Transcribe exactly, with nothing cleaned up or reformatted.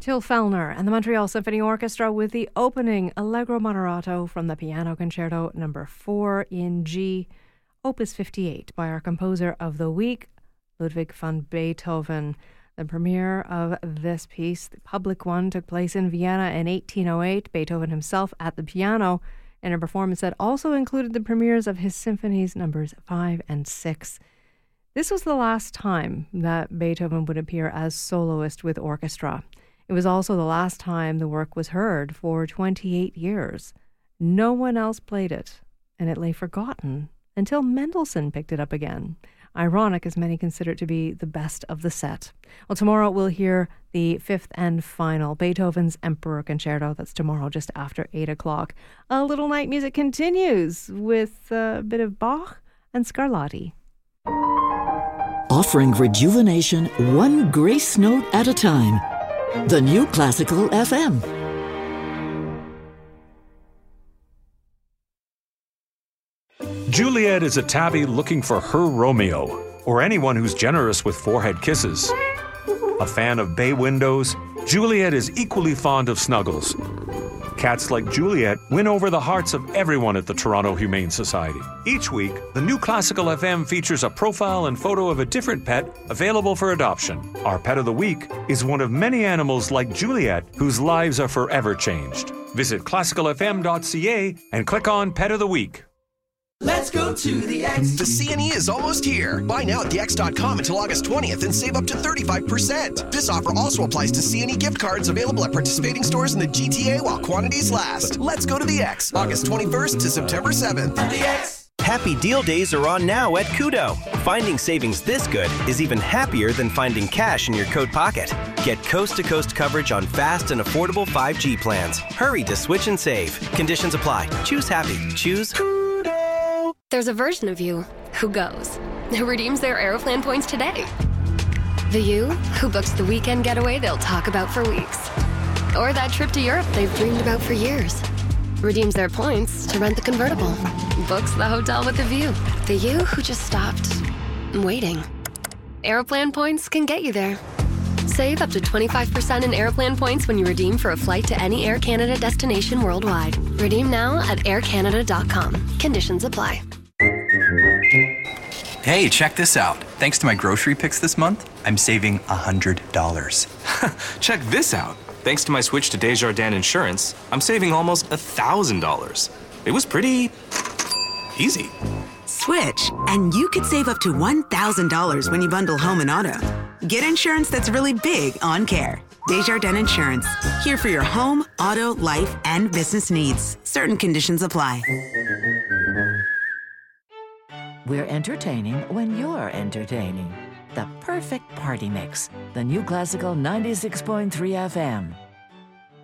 Till Fellner and the Montreal Symphony Orchestra with the opening Allegro Moderato from the Piano Concerto number four in G, Opus fifty-eight, by our composer of the week, Ludwig van Beethoven. The premiere of this piece, the public one, took place in Vienna in eighteen oh eight. Beethoven himself at the piano in a performance that also included the premieres of his symphonies numbers five and six. This was the last time that Beethoven would appear as soloist with orchestra. It was also the last time the work was heard for twenty-eight years. No one else played it, and it lay forgotten until Mendelssohn picked it up again. Ironic, as many consider it to be the best of the set. Well, tomorrow we'll hear the fifth and final, Beethoven's Emperor Concerto. That's tomorrow just after eight o'clock. A little night music continues with a bit of Bach and Scarlatti. Offering rejuvenation one grace note at a time. The New Classical F M. Juliet is a tabby looking for her Romeo, or anyone who's generous with forehead kisses. A fan of bay windows, Juliet is equally fond of snuggles. Cats like Juliet win over the hearts of everyone at the Toronto Humane Society. Each week, the New Classical F M features a profile and photo of a different pet available for adoption. Our pet of the week is one of many animals like Juliet whose lives are forever changed. Visit classical f m dot c a and click on Pet of the Week. Let's go to the X. The C N E is almost here. Buy now at the X dot com until August twentieth and save up to thirty-five percent. This offer also applies to C N E gift cards available at participating stores in the G T A while quantities last. Let's go to the X, August twenty-first to September seventh. The X. Happy deal days are on now at Kudo. Finding savings this good is even happier than finding cash in your coat pocket. Get coast-to-coast coverage on fast and affordable five G plans. Hurry to switch and save. Conditions apply. Choose happy. Choose Kudo. There's a version of you who goes, who redeems their Aeroplan points today. The you who books the weekend getaway they'll talk about for weeks. Or that trip to Europe they've dreamed about for years. Redeems their points to rent the convertible. Books the hotel with the view. The you who just stopped waiting. Aeroplan points can get you there. Save up to twenty-five percent in Aeroplan points when you redeem for a flight to any Air Canada destination worldwide. Redeem now at air canada dot com. Conditions apply. Hey, check this out. Thanks to my grocery picks this month, I'm saving one hundred dollars. Check this out. Thanks to my switch to Desjardins Insurance, I'm saving almost one thousand dollars. It was pretty easy. Switch, and you could save up to one thousand dollars when you bundle home and auto. Get insurance that's really big on care. Desjardins Insurance. Here for your home, auto, life, and business needs. Certain conditions apply. We're entertaining when you're entertaining. The perfect party mix. The New Classical ninety-six point three F M.